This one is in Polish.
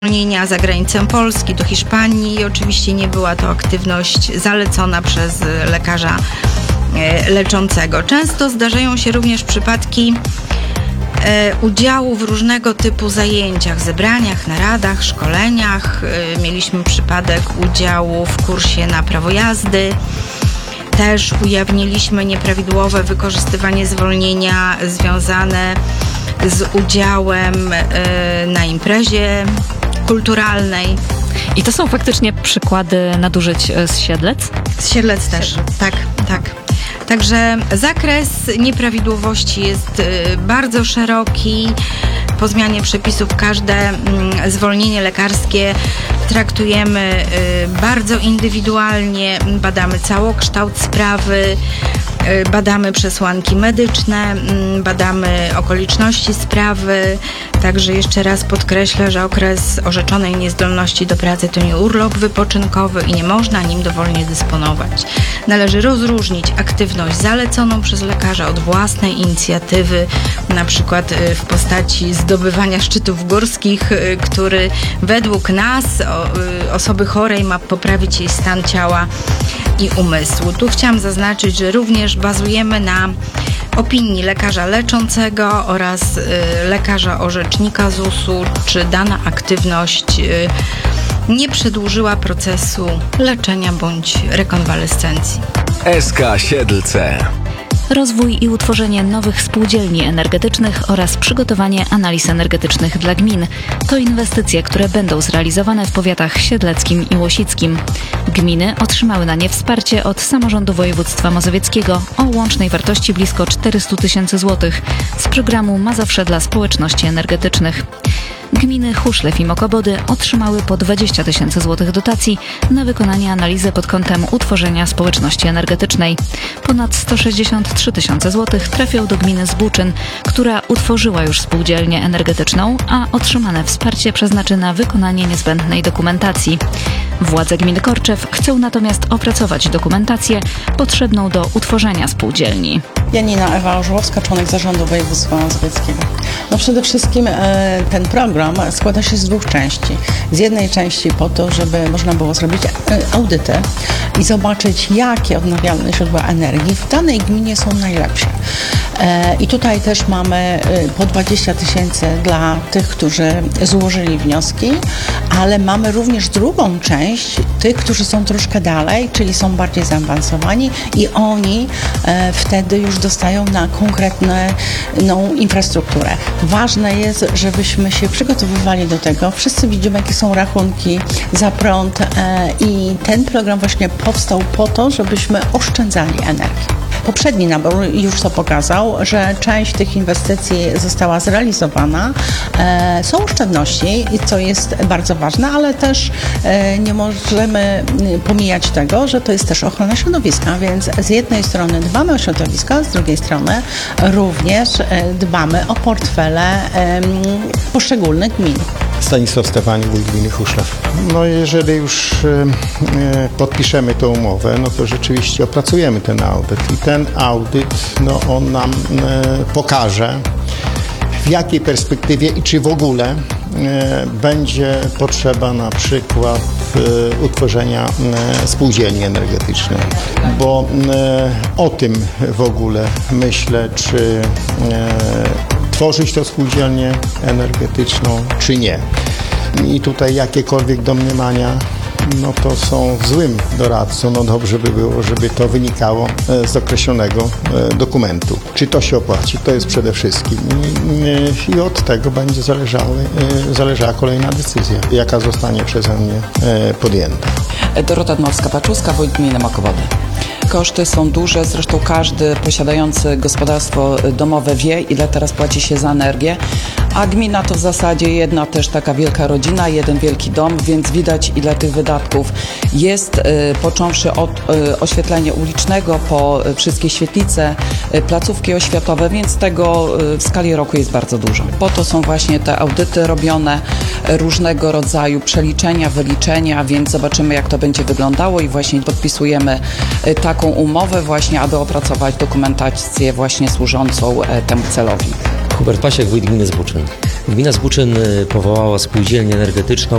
zwolnienia za granicę Polski, do Hiszpanii i oczywiście nie była to aktywność zalecona przez lekarza leczącego. Często zdarzają się również przypadki udziału w różnego typu zajęciach, zebraniach, naradach, szkoleniach. Mieliśmy przypadek udziału w kursie na prawo jazdy. Też ujawniliśmy nieprawidłowe wykorzystywanie zwolnienia związane z udziałem na imprezie kulturalnej. I to są faktycznie przykłady nadużyć z Siedlec? Z Siedlec też, tak. Także zakres nieprawidłowości jest bardzo szeroki. Po zmianie przepisów każde zwolnienie lekarskie traktujemy bardzo indywidualnie, badamy całokształt sprawy, badamy przesłanki medyczne, badamy okoliczności sprawy. Także jeszcze raz podkreślę, że okres orzeczonej niezdolności do pracy to nie urlop wypoczynkowy i nie można nim dowolnie dysponować. Należy rozróżnić aktywność zaleconą przez lekarza od własnej inicjatywy, na przykład w postaci zdobywania szczytów górskich, który według nas, osoby chorej, ma poprawić jej stan ciała i umysłu. Tu chciałam zaznaczyć, że również bazujemy na opinii lekarza leczącego oraz lekarza orzecznika ZUS-u, czy dana aktywność nie przedłużyła procesu leczenia bądź rekonwalescencji. SK Siedlce. Rozwój i utworzenie nowych spółdzielni energetycznych oraz przygotowanie analiz energetycznych dla gmin. To inwestycje, które będą zrealizowane w powiatach siedleckim i łosickim. Gminy otrzymały na nie wsparcie od samorządu województwa mazowieckiego o łącznej wartości blisko 400 000 złotych z programu Mazowsze dla społeczności energetycznych. Gminy Chuszlew i Mokobody otrzymały po 20 000 złotych dotacji na wykonanie analizy pod kątem utworzenia społeczności energetycznej. Ponad 163 000 złotych trafią do gminy Zbuczyn, która utworzyła już spółdzielnię energetyczną, a otrzymane wsparcie przeznaczy na wykonanie niezbędnej dokumentacji. Władze gminy Korczew chcą natomiast opracować dokumentację potrzebną do utworzenia spółdzielni. Janina Ewa Orzełowska, członek zarządu województwa mazowieckiego. Przede wszystkim ten program składa się z dwóch części. Z jednej części po to, żeby można było zrobić audyty i zobaczyć, jakie odnawialne źródła energii w danej gminie są najlepsze. I tutaj też mamy po 20 000 dla tych, którzy złożyli wnioski, ale mamy również drugą część tych, którzy są troszkę dalej, czyli są bardziej zaawansowani i oni wtedy już dostają na konkretną infrastrukturę. Ważne jest, żebyśmy się przygotowywali do tego. Wszyscy widzimy, jakie są rachunki za prąd i ten program właśnie powstał po to, żebyśmy oszczędzali energię. Poprzedni nabór już to pokazał, że część tych inwestycji została zrealizowana. Są oszczędności, co jest bardzo ważne, ale też nie możemy pomijać tego, że to jest też ochrona środowiska, więc z jednej strony dbamy o środowisko, z drugiej strony również dbamy o portfele poszczególnych gmin. Stanisław Stefani, wójt gminy Chuszlew. Jeżeli już podpiszemy tę umowę, to rzeczywiście opracujemy ten audyt i ten audyt, on nam pokaże, w jakiej perspektywie i czy w ogóle będzie potrzeba na przykład utworzenia spółdzielni energetycznej, bo o tym w ogóle myślę, czy tworzyć tę spółdzielnię energetyczną, czy nie. I tutaj jakiekolwiek domniemania, to są w złym doradcu. Dobrze by było, żeby to wynikało z określonego dokumentu. Czy to się opłaci? To jest przede wszystkim. I od tego będzie zależała kolejna decyzja, jaka zostanie przeze mnie podjęta. Dorota Dmowska-Paczuska, wójt gminy Mokobody. Koszty są duże, zresztą każdy posiadający gospodarstwo domowe wie, ile teraz płaci się za energię, a gmina to w zasadzie jedna też taka wielka rodzina, jeden wielki dom, więc widać, ile tych wydatków jest, począwszy od oświetlenia ulicznego, po wszystkie świetlice, placówki oświatowe, więc tego w skali roku jest bardzo dużo. Po to są właśnie te audyty robione, różnego rodzaju przeliczenia, wyliczenia, więc zobaczymy, jak to będzie wyglądało i właśnie podpisujemy taką umowę właśnie, aby opracować dokumentację właśnie służącą temu celowi. Hubert Pasiek, wójt gminy Zbuczyn. Gmina Zbuczyn powołała spółdzielnię energetyczną